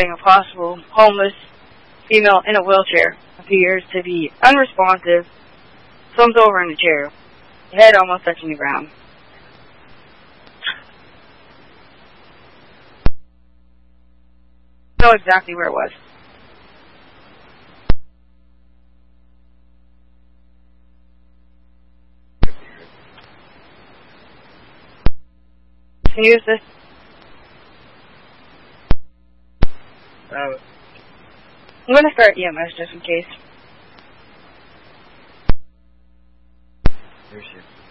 regarding a possible homeless female in a wheelchair. Appears to be unresponsive, slumped over in a chair, head almost touching the ground. I know exactly where it was. Can you use this? I'm going to start EMS just in case. Here she is.